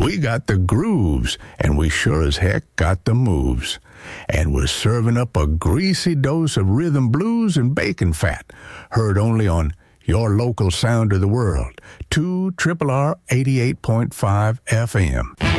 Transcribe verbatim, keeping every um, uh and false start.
We got the grooves, and we sure as heck got the moves. And we're serving up a greasy dose of rhythm blues and bacon fat, heard only on your local sound of the world, two R R R eighty-eight point five F M.